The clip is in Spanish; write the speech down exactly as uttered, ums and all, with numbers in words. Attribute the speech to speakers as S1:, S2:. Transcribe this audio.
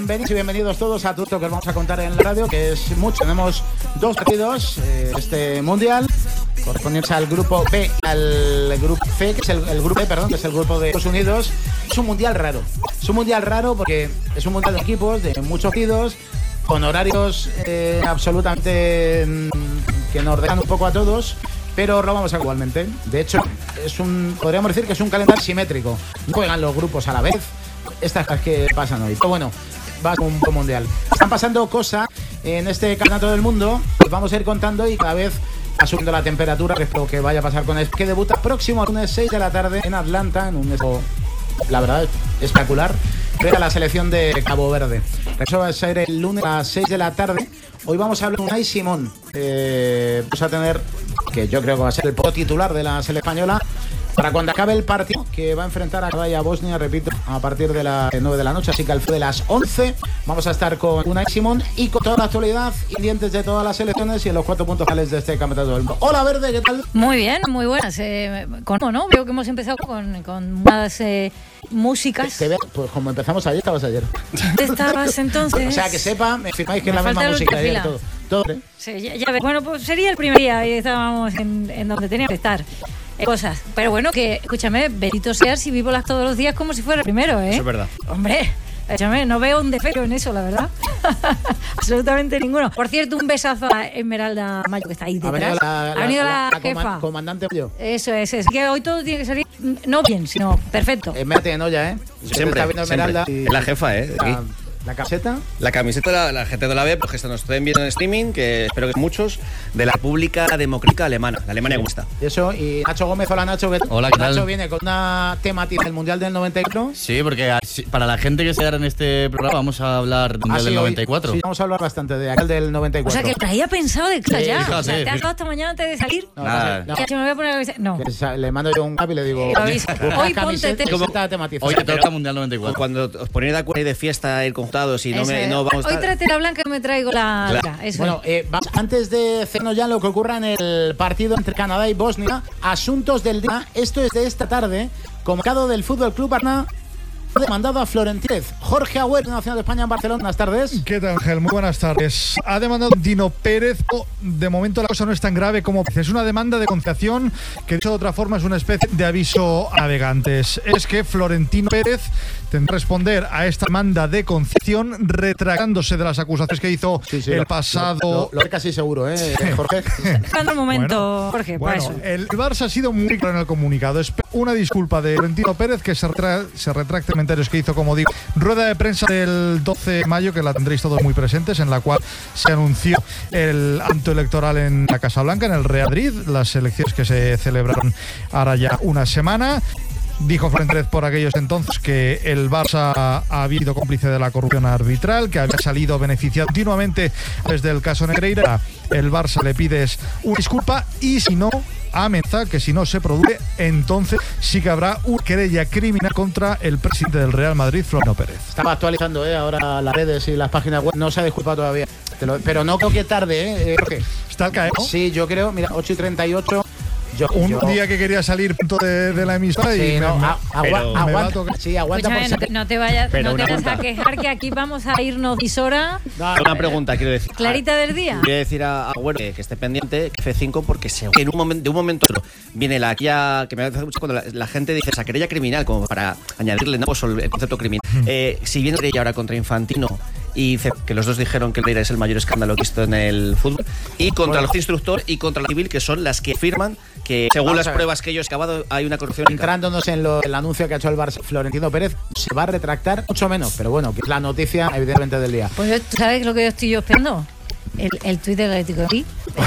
S1: Bienvenidos y bienvenidos todos a todo esto que os vamos a contar en la radio, que es mucho. Tenemos dos partidos eh, este mundial, correspondientes al grupo B, al grupo C, que es el, el grupo B, perdón, que es el grupo de Estados Unidos. Es un mundial raro. Es un mundial raro porque es un mundial de equipos, de muchos partidos, con horarios eh, absolutamente mm, que nos dejan un poco a todos. Pero lo vamos a igualmente. De hecho, es un, podríamos decir que es un calendario simétrico. No juegan los grupos a la vez. Estas cosas que pasan hoy. Pero bueno, va a ser un mundial. Están pasando cosas en este campeonato del mundo. Os vamos a ir contando y cada vez va subiendo la temperatura. Espero que vaya a pasar con el que debuta próximo lunes seis de la tarde en Atlanta, en un equipo, la verdad, espectacular. Frente a la selección de Cabo Verde. Eso va a ser el lunes a las seis de la tarde. Hoy vamos a hablar con Unai Simón. Eh, vamos a tener, que yo creo que va a ser el titular de la selección española para cuando acabe el partido, que va a enfrentar a Canadá y a Bosnia, repito, a partir de las nueve de la noche, así que al fue de las once vamos a estar con Unai Simón y con toda la actualidad, pendientes de todas las selecciones y en los cuatro puntos finales de este campeonato del mundo. Hola Verde, ¿qué tal?
S2: Muy bien, muy buenas. Eh, con, ¿no? Veo que hemos empezado con, con más eh, músicas.
S1: Te, te pues como empezamos ayer, estabas ayer.
S2: ¿Dónde estabas entonces?
S1: O sea, que sepa, me firmáis que es la misma música ayer, todo. todo ¿eh?
S2: Sí, ya, ya ves. Bueno, pues sería el primer día y estábamos en, en donde teníamos que estar. Cosas, pero bueno, que escúchame, bendito sea si vivo las todos los días como si fuera el primero, ¿eh?
S3: Eso es verdad.
S2: Hombre, escúchame, no veo un defecto en eso, la verdad. Absolutamente ninguno. Por cierto, un besazo a Esmeralda Mayo, que está ahí detrás.
S1: Ha venido la,
S2: ha venido la,
S1: la, la
S2: jefa.
S1: Comand- comandante Mayo.
S2: Eso es, es que hoy todo tiene que salir no bien, sino perfecto.
S1: Eh, mete en olla, ¿eh?
S3: Siempre,
S1: está viendo Esmeralda
S3: siempre.
S1: Y,
S3: Es la jefa, ¿eh? Aquí.
S1: La, la camiseta.
S3: La camiseta la, la gente no la ve porque esto nos estén viendo en streaming, que espero que muchos, de la República Democrática Alemana, la Alemania comunista.
S1: Y eso, y Nacho Gómez, hola Nacho. ¿Qué tal?
S4: Hola, ¿qué tal?
S1: Nacho viene con una temática del Mundial del noventa y cuatro.
S4: Sí, porque así- para la gente que se queda en este programa vamos a hablar del
S1: Ah, sí,
S4: del
S1: hoy-
S4: noventa y cuatro.
S1: Sí, vamos a hablar bastante de aquel del noventa y
S2: O
S1: cuatro.
S2: sea, que traía pensado de
S1: Sí,
S2: ya.
S4: fíjate,
S2: O sea, te has
S4: fíjate.
S2: dado esta mañana antes de salir.
S1: No,
S4: Nada.
S1: no,
S2: Ya, yo me voy a poner la camiseta. No.
S1: que sa- le mando yo un app y le digo,
S2: Eh, lo habéis-
S1: busca
S2: hoy
S1: camiseta,
S2: ponte-
S1: camiseta tematizada.
S4: Hoy te
S3: Pero-
S4: toca Mundial noventa y cuatro.
S3: Cuando os ponéis de acuerdo y de fiesta, ir conjuntados y no,
S2: Eso
S3: me,
S2: es.
S3: no vamos a
S2: Hoy
S3: estar...
S2: trate la blanca que me traigo la.
S3: Claro.
S2: Eso
S1: Bueno,
S2: es.
S1: eh, vamos, antes de hacernos ya lo que ocurra en el partido entre Canadá y Bosnia, asuntos del día. Esto es de esta tarde. Comunicado del Fútbol Club Barcelona, demandado a Florentino. Jorge Agüero, Nacional de España en Barcelona. Buenas tardes.
S5: ¿Qué tal, Ángel? Muy buenas tardes. Ha demandado Dino Pérez. Oh, de momento la cosa no es tan grave como parece. Es una demanda de conciliación que, dicho de otra forma, es una especie de aviso a navegantes. Es que Florentino Pérez tendrá que responder a esta demanda de conciliación retractándose de las acusaciones que hizo
S1: Sí, sí,
S5: el
S1: lo-
S5: pasado...
S1: Lo, lo, lo casi seguro, ¿eh, Jorge?
S2: Esperando un momento,
S5: Bueno,
S2: Jorge, para
S5: Bueno,
S2: eso.
S5: el Barça ha sido muy claro en el comunicado. Es una disculpa de Florentino Pérez que se, retra se retracte comentarios que hizo, como digo, rueda de prensa del doce de mayo, que la tendréis todos muy presentes, en la cual se anunció el acto electoral en la Casa Blanca, en el Real Madrid, las elecciones que se celebraron ahora ya una semana. Dijo Florentino Pérez por aquellos entonces que el Barça ha habido cómplice de la corrupción arbitral, que había salido beneficiado continuamente desde el caso Negreira. El Barça le pide una disculpa y, si no, amenaza que si no se produce, entonces sí que habrá una querella criminal contra el presidente del Real Madrid, Florentino Pérez.
S1: Estaba actualizando, ¿eh? Ahora las redes y las páginas web. No se ha disculpado todavía. Te lo- pero no creo que tarde, ¿eh, Jorge?
S5: Está al caer, ¿no?
S1: Sí, yo creo. Mira, ocho y treinta y ocho. Yo,
S5: Un
S1: yo-
S5: día que quería salir punto de, de la emisora
S1: Sí,
S5: y
S1: no,
S5: me- me-
S1: a- agua-
S3: pero-
S1: aguanta,
S5: me va a tocar.
S1: sí, aguanta por
S2: Escúchame, no,
S1: ser-
S2: te, no te vayas,
S3: Pero
S2: no te
S3: una
S2: vas a
S3: pregunta.
S2: quejar que aquí vamos a irnos visora
S1: No,
S3: Una pregunta, quiero decir.
S2: clarita del día.
S3: Voy a decir a Agüero que, que esté pendiente, que F cinco, porque seguro que en un momento, de un momento a otro viene la guía, que me hace mucho cuando la, la gente dice esa querella criminal, como para añadirle, ¿no?, pues, el concepto criminal. Eh, si viene querella ahora contra Infantino y dice que los dos dijeron que el Leira es el mayor escándalo que visto en el fútbol, y contra
S1: Bueno.
S3: los instructor y contra la civil, que son las que afirman que, según
S1: Vamos
S3: las
S1: a ver.
S3: pruebas que ellos han acabado, hay una corrupción.
S1: Entrándonos en lo, el anuncio que ha hecho el Barça, Florentino Pérez se va a retractar mucho menos, pero bueno, que es la noticia evidentemente del día.
S2: Pues ¿tú sabes lo que yo estoy yo esperando? El, el tuit del Atlético de Madrid.